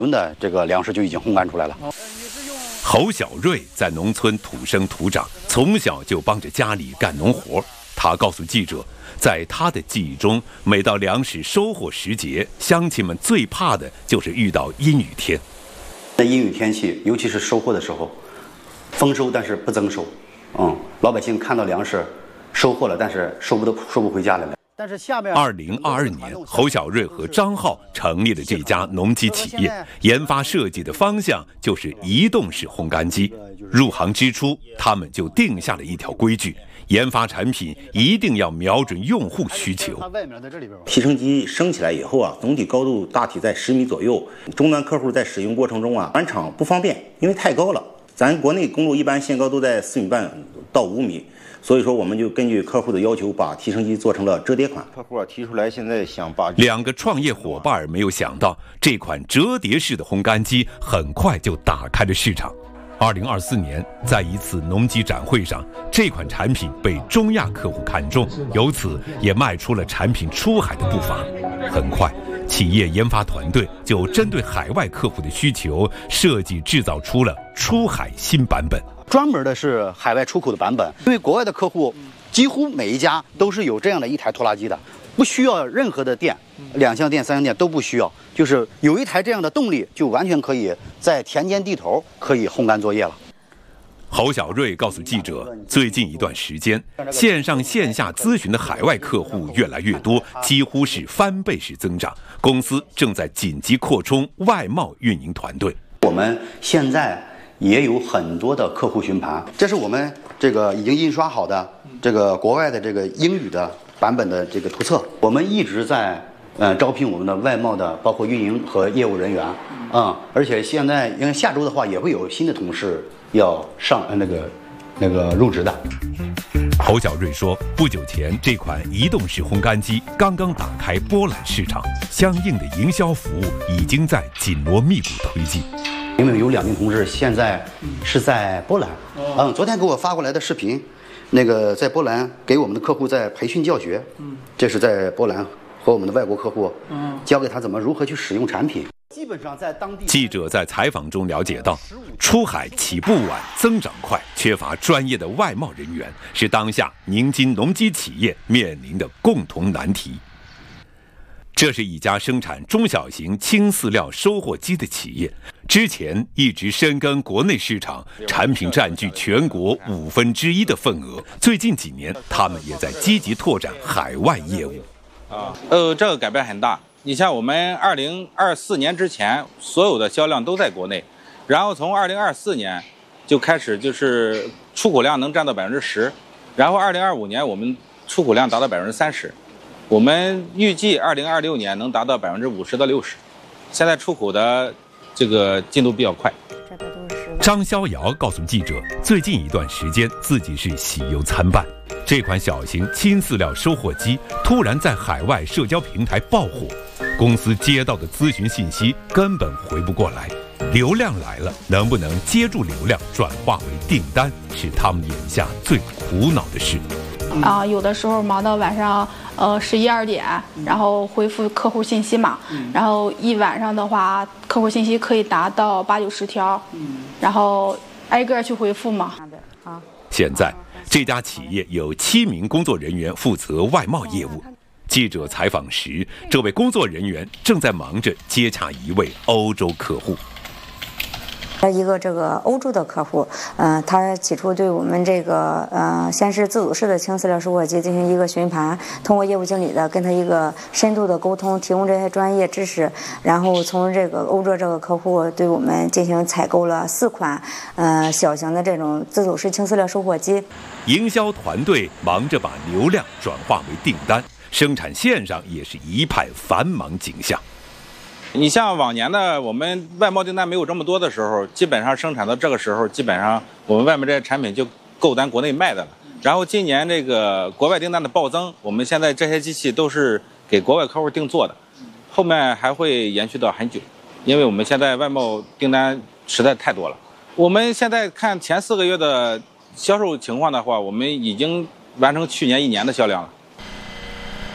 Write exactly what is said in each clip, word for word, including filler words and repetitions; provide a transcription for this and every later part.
的这个粮食就已经烘干出来了。 侯小瑞在农村土生土长，从小就帮着家里干农活。他告诉记者，在他的记忆中，每到粮食收获时节，乡亲们最怕的就是遇到阴雨天。 在阴雨天气，尤其是收获的时候，丰收但是不增收，嗯，老百姓看到粮食收获了，但是收不都收不回家来了。但是下面， 二零二二年，侯小瑞和张浩成立了这家农机企业，研发设计的方向就是移动式烘干机。入行之初，他们就定下了一条规矩。研发产品一定要瞄准用户需求。 提升机升起来以后啊，总体高度大体在十米左右。终端客户在使用过程中啊，转场不方便，因为太高了。咱国内公路一般限高都在四米半到五米，所以说我们就根据客户的要求，把提升机做成了折叠款。客户啊提出来，现在想把两个创业伙伴没有想到，这款折叠式的烘干机很快就打开了市场。二零二四年，在一次农机展会上，这款产品被中亚客户看中，由此也迈出了产品出海的步伐。很快，企业研发团队就针对海外客户的需求，设计制造出了出海新版本。 专门的是海外出口的版本，因为国外的客户几乎每一家都是有这样的一台拖拉机的，不需要任何的电，两相电、三相电都不需要，就是有一台这样的动力，就完全可以在田间地头可以烘干作业了。 侯小瑞告诉记者，最近一段时间，线上线下咨询的海外客户越来越多，几乎是翻倍式增长。公司正在紧急扩充外贸运营团队。 我们现在也有很多的客户询盘，这是我们这个已经印刷好的这个国外的这个英语的版本的这个图册。我们一直在呃招聘我们的外贸的包括运营和业务人员啊、嗯，而且现在因为下周的话也会有新的同事要上呃那个那个入职的。 侯小瑞说，不久前这款移动式烘干机刚刚打开波兰市场，相应的营销服务已经在紧锣密鼓推进。 因为有两名同事现在是在波兰，嗯，昨天给我发过来的视频，那个在波兰给我们的客户在培训教学，嗯，这是在波兰和我们的外国客户，嗯，教给他怎么如何去使用产品。基本上在当地， 记者在采访中了解到，出海起步晚，增长快，缺乏专业的外贸人员，是当下宁津农机企业面临的共同难题。这是一家生产中小型轻饲料收获机的企业，之前一直深耕国内市场，产品占据全国五分之一的份额。最近几年，他们也在积极拓展海外业务。 啊，呃，这个改变很大。你像我们二零二四年之前，所有的销量都在国内，然后从二零二四年就开始，就是出口量能占到百分之十，然后二零二五年我们出口量达到百分之三十。我们预计二零二六年能达到百分之五十到六十，现在出口的这个进度比较快。 张逍遥告诉记者，最近一段时间自己是喜忧参半。这款小型轻饲料收获机突然在海外社交平台爆火，公司接到的咨询信息根本回不过来。流量来了，能不能接住流量转化为订单，是他们眼下最苦恼的事。 啊、呃，有的时候忙到晚上，呃，十一二点，然后回复客户信息嘛，然后一晚上的话，客户信息可以达到八九十条，然后挨个去回复嘛。 现在这家企业有七名工作人员负责外贸业务。记者采访时，这位工作人员正在忙着接洽一位欧洲客户。 一个这个欧洲的客户，呃，他起初对我们这个呃，先是自主式的轻饲料收获机进行一个询盘，通过业务经理的跟他一个深度的沟通，提供这些专业知识，然后从这个欧洲这个客户对我们进行采购了四款呃小型的这种自主式轻饲料收获机。 营销团队忙着把流量转化为订单，生产线上也是一派繁忙景象。 你像往年的我们外贸订单没有这么多的时候，基本上生产到这个时候，基本上我们外面这些产品就够咱国内卖的了。然后今年这个国外订单的暴增，我们现在这些机器都是给国外客户定做的，后面还会延续到很久，因为我们现在外贸订单实在太多了。我们现在看前四个月的销售情况的话，我们已经完成去年一年的销量了。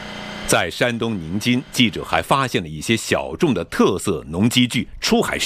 在山东宁津，记者还发现了一些小众的特色农机具出海